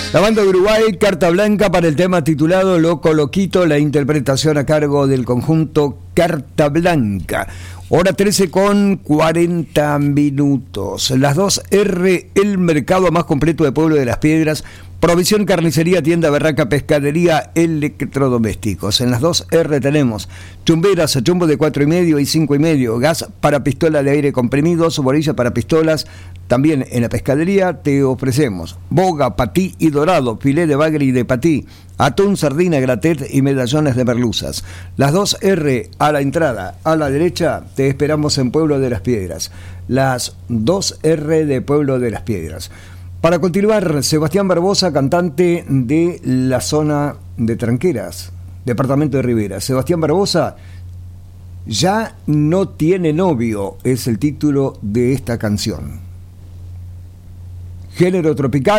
La banda de Uruguay, Carta Blanca, para el tema titulado Loco Loquito, la interpretación a cargo del conjunto Carta Blanca. Hora 13 con 40 minutos. Las 2R, el mercado más completo de Pueblo de las Piedras. Provisión, carnicería, tienda, berraca, pescadería, electrodomésticos. En las 2R tenemos chumberas, chumbo de 4,5 y 5,5, gas para pistola de aire comprimido, bolilla para pistolas. También en la pescadería te ofrecemos boga, patí y dorado, filé de bagre y de patí, atún, sardina, gratet y medallones de merluzas. Las 2R a la entrada, a la derecha, te esperamos en Pueblo de las Piedras. Las 2R de Pueblo de las Piedras. Para continuar, Sebastián Barbosa, cantante de la zona de Tranqueras, departamento de Rivera. Sebastián Barbosa, ya no tiene novio, es el título de esta canción. Género tropical.